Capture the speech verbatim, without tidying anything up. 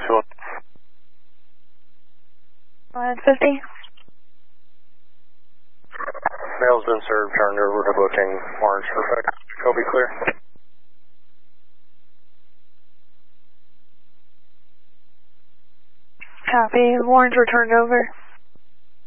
Philip. one fifty. Mail's been served, turned over to booking Orange for FedEx. Kobe clear. Copy. Orange returned over.